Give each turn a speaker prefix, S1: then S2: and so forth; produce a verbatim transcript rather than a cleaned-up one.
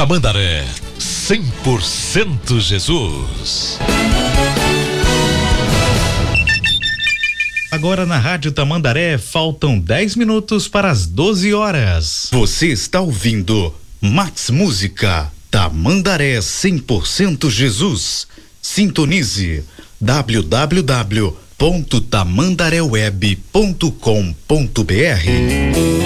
S1: Tamandaré, cem por cento Jesus.
S2: Agora na Rádio Tamandaré, faltam dez minutos para as doze horas.
S3: Você está ouvindo Max Música, Tamandaré cem por cento Jesus. Sintonize w w w ponto tamandaré web ponto com ponto b r.